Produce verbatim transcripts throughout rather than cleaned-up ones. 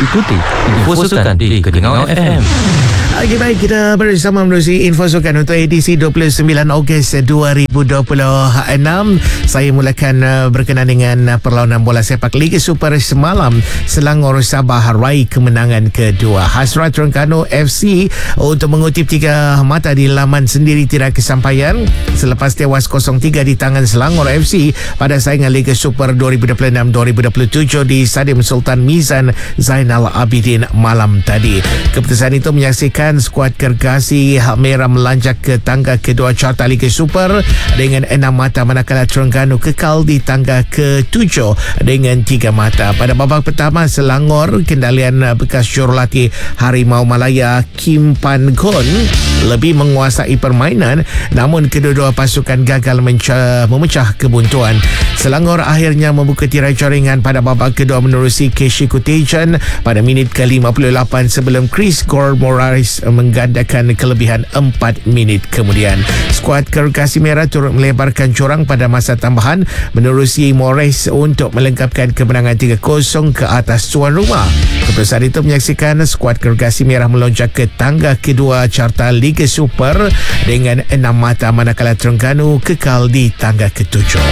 Ikuti Info Sukan di Keningau F M. Okey, baik, kita bersama menerusi Info Sukan untuk edisi dua puluh sembilan Ogos dua ribu dua puluh enam. Saya mulakan uh, berkenaan dengan uh, perlawanan bola sepak Liga Super semalam. Selangor Sabah raih kemenangan kedua. Hasrat Terengganu F C untuk mengutip tiga mata di laman sendiri tidak kesampaian selepas tewas kosong tiga di tangan Selangor F C pada saingan Liga Super dua ribu dua puluh enam dua ribu dua puluh tujuh di Stadium Sultan Mizan Zainal Abidin malam tadi. Keputusan itu menyaksikan skuad Gergasi Merah melanjak ke tangga kedua carta Liga Super dengan enam mata, manakala Terengganu kekal di tangga ketujuh dengan tiga mata. Pada babak pertama, Selangor kendalian bekas jurulatih Harimau Malaya Kim Pan Gon lebih menguasai permainan, namun kedua-dua pasukan gagal menca- memecah kebuntuan. Selangor akhirnya membuka tirai jaringan pada babak kedua menerusi Keshi Kutejan pada minit ke lima puluh lapan sebelum Chris Gore Morales menggandakan kelebihan empat minit kemudian. Skuad Gergasi Merah turut melebarkan jurang pada masa tambahan menerusi Morales untuk melengkapkan kemenangan tiga kosong ke atas tuan rumah. Keputusan itu menyaksikan skuad Gergasi Merah melonjak ke tangga kedua carta Liga Super dengan enam mata, manakala Terengganu kekal di tangga ketujuh.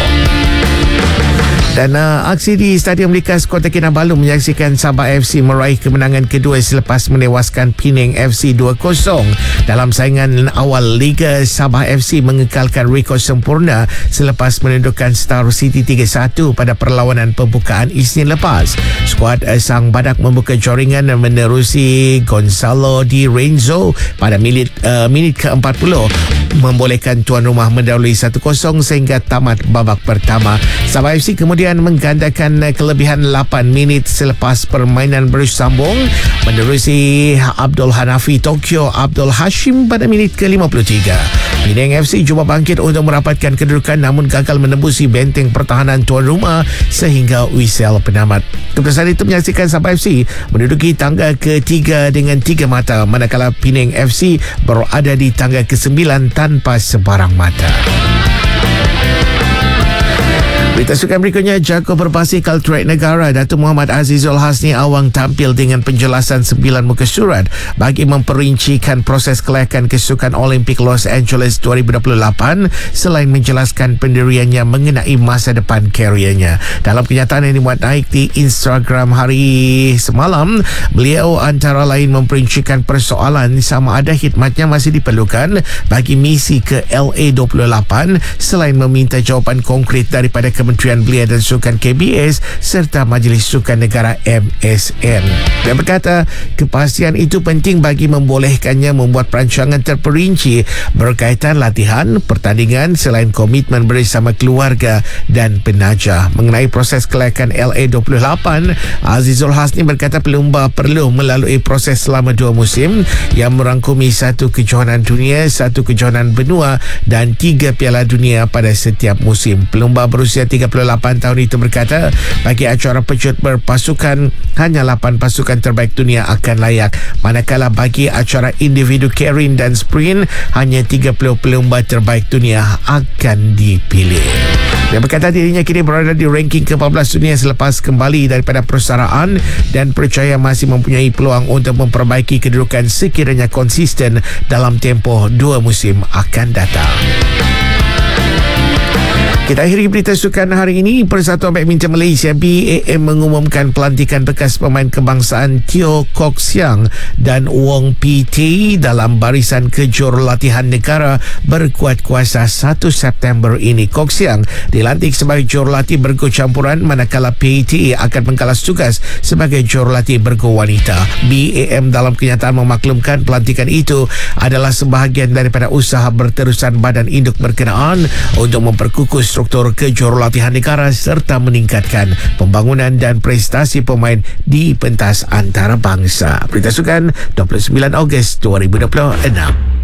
Dan uh, aksi di Stadium Likas Kota Kinabalu menyaksikan Sabah F C meraih kemenangan kedua selepas menewaskan Penang F C dua kosong. Dalam saingan awal Liga, Sabah F C mengekalkan rekod sempurna selepas menundukkan Star City tiga satu pada perlawanan pembukaan Isnin lepas. Skuad uh, Sang Badak membuka jaringan menerusi Gonzalo Di Renzo pada minit, uh, minit ke empat puluh membolehkan tuan rumah mendahului satu kosong sehingga tamat babak pertama. Sabah F C kemudian menggandakan kelebihan lapan minit selepas permainan bersambung menerusi Abdul Hanafi Tokyo Abdul Hashim pada minit ke lima puluh tiga. Penang F C cuba bangkit untuk merapatkan kedudukan namun gagal menembusi benteng pertahanan tuan rumah sehingga whistle penamat. Keputusan itu menyaksikan Sabah F C menduduki tangga ketiga dengan tiga mata, manakala Penang F C berada di tangga kesembilan tanpa sebarang mata. Berita sukan berikutnya, jago berbasikal trek negara Datuk Muhammad Azizul Hasni Awang tampil dengan penjelasan sembilan muka surat bagi memperincikan proses kelayakan kesukan Olimpik Los Angeles dua ribu dua puluh lapan selain menjelaskan pendiriannya mengenai masa depan kariernya. Dalam kenyataan yang dimuat naik di Instagram hari semalam, beliau antara lain memperincikan persoalan sama ada khidmatnya masih diperlukan bagi misi ke L A dua puluh lapan selain meminta jawapan konkret daripada Kementerian Belia dan Sukan K B S serta Majlis Sukan Negara M S N. Dia berkata kepastian itu penting bagi membolehkannya membuat perancangan terperinci berkaitan latihan, pertandingan selain komitmen bersama keluarga dan penaja. Mengenai proses kelayakan L A dua puluh lapan, Azizul Hasni berkata pelumba perlu melalui proses selama dua musim yang merangkumi satu kejohanan dunia, satu kejohanan benua dan tiga piala dunia pada setiap musim. Pelumba berusia tiga puluh lapan tahun itu berkata bagi acara pecut berpasukan hanya lapan pasukan terbaik dunia akan layak, manakala bagi acara individu carrying dan sprint hanya tiga puluh pelumba terbaik dunia akan dipilih. Dia berkata dirinya kini berada di ranking ke empat belas dunia selepas kembali daripada persaraan dan percaya masih mempunyai peluang untuk memperbaiki kedudukan sekiranya konsisten dalam tempoh dua musim akan datang. Kita akhiri berita sukan hari ini. Persatuan Badminton Malaysia B A M mengumumkan pelantikan bekas pemain kebangsaan Teo Kok Siang dan Wong P T dalam barisan kejurulatihan negara berkuat kuasa satu September ini. Kok Siang dilantik sebagai jurulatih bergu campuran, manakala P T akan menggalas tugas sebagai jurulatih bergu wanita. B A M dalam kenyataan memaklumkan pelantikan itu adalah sebahagian daripada usaha berterusan badan induk berkenaan untuk memperkukuh struktur kejurulatihan negara serta meningkatkan pembangunan dan prestasi pemain di pentas antarabangsa. Berita sukan dua puluh sembilan Ogos dua ribu dua puluh enam.